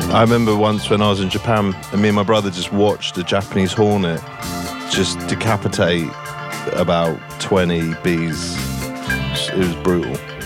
I remember once when I was in Japan and me and my brother just watched a Japanese hornet just decapitate about 20 bees. It was brutal.